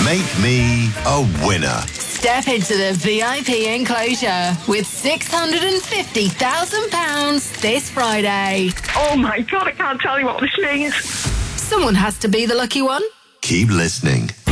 Make me a winner. Step into the VIP enclosure with £650,000 this Friday. Oh my God, I can't tell you what this means. Someone has to be the lucky one. Keep listening.